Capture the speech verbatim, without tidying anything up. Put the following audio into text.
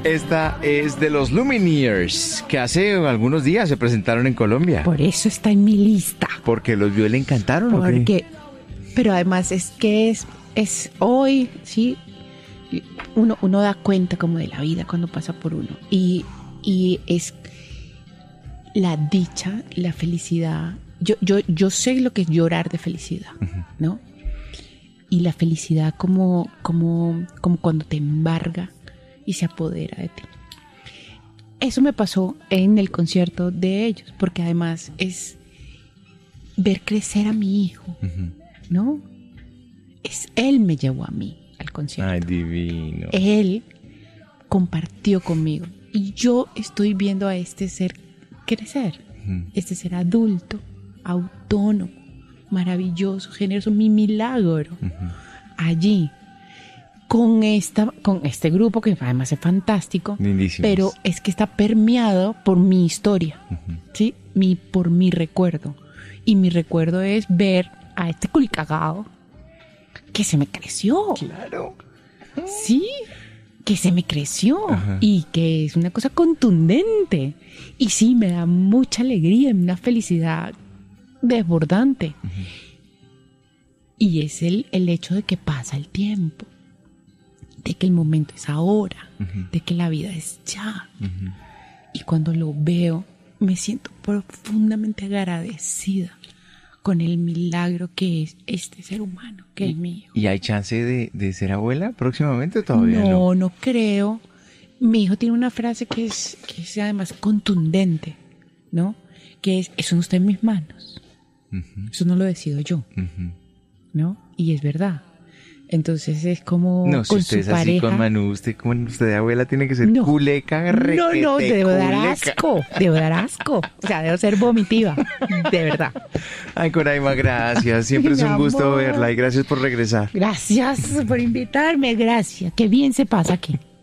Esta es de los Lumineers, que hace algunos días se presentaron en Colombia. Por eso está en mi lista. ¿Porque los vio y le encantaron o qué? Porque, pero además es que es, es hoy, sí, uno, uno da cuenta como de la vida cuando pasa por uno. Y, y es la dicha, la felicidad. Yo, yo, yo sé lo que es llorar de felicidad, uh-huh. ¿no? Y la felicidad como, como, como cuando te embarga y se apodera de ti. Eso me pasó en el concierto de ellos, porque además es ver crecer a mi hijo, uh-huh. ¿no? Es él me llevó a mí al concierto. Ay, divino. Él compartió conmigo y yo estoy viendo a este ser crecer, uh-huh. este ser adulto, autónomo, maravilloso, generoso, mi milagro, uh-huh. allí. Con, esta, con este grupo que además es fantástico, lindísimos. Pero es que está permeado por mi historia, uh-huh. ¿sí? Mi, por mi recuerdo. Y mi recuerdo es ver a este culicagado que se me creció. Claro. Sí, que se me creció. Uh-huh. Y que es una cosa contundente. Y sí, me da mucha alegría, una felicidad desbordante. Uh-huh. Y es el, el hecho de que pasa el tiempo. De que el momento es ahora, uh-huh. de que la vida es ya. Uh-huh. Y cuando lo veo, me siento profundamente agradecida con el milagro que es este ser humano, que ¿Y, es mi hijo. ¿Y hay chance de, de ser abuela próximamente o todavía no? No, no creo. Mi hijo tiene una frase que es, que es además contundente, ¿no? Que es, eso no está en mis manos. Uh-huh. Eso no lo decido yo, uh-huh. ¿no? Y es verdad. Entonces es como no, si con usted su es pareja. Así con Manu, usted como usted de abuela tiene que ser no, culeca, requete, No, no, debo culeca. dar asco, debo dar asco. O sea, debo ser vomitiva, de verdad. Ay, Coraima, gracias. Siempre es un amor. gusto verla y gracias por regresar. Gracias por invitarme, gracias. Qué bien se pasa aquí.